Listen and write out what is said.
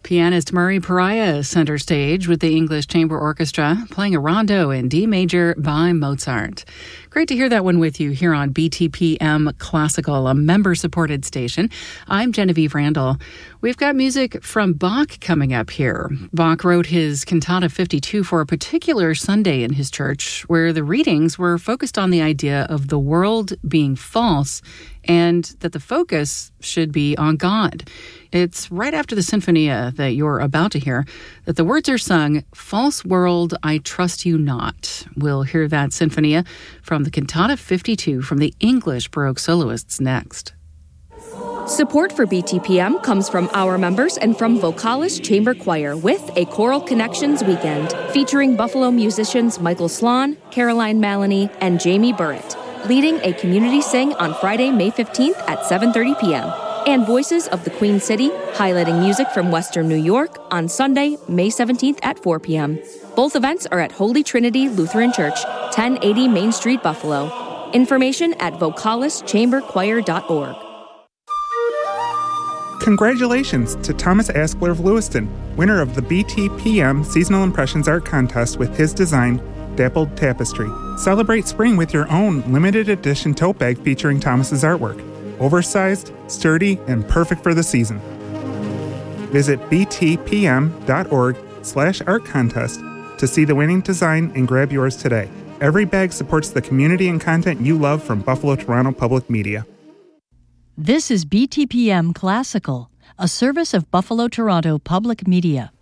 Pianist Murray Pariah center stage with the English Chamber Orchestra playing a rondo in D major by Mozart. Great to hear that one with you here on BTPM Classical, a member-supported station. I'm Genevieve Randall. We've got music from Bach coming up here. Bach wrote his Cantata 52 for a particular Sunday in his church, where the readings were focused on the idea of the world being false and that the focus should be on God. It's right after the Sinfonia that you're about to hear that the words are sung, "False world, I trust you not." We'll hear that Sinfonia from the Cantata 52 from the English Baroque soloists next. Support for BTPM comes from our members and from Vocalis Chamber Choir with a Choral Connections weekend featuring Buffalo musicians Michael Slon, Caroline Maloney, and Jamie Burritt, leading a community sing on Friday, May 15th at 7:30 p.m. And Voices of the Queen City, highlighting music from Western New York on Sunday, May 17th at 4 p.m. Both events are at Holy Trinity Lutheran Church, 1080 Main Street, Buffalo. Information at vocalischamberchoir.org. Congratulations to Thomas Askler of Lewiston, winner of the BTPM Seasonal Impressions Art Contest with his design, Dappled Tapestry. Celebrate spring with your own limited edition tote bag featuring Thomas's artwork. Oversized, sturdy, and perfect for the season. Visit btpm.org/art contest to see the winning design and grab yours today. Every bag supports the community and content you love from Buffalo Toronto Public Media. This is BTPM Classical, a service of Buffalo Toronto Public Media.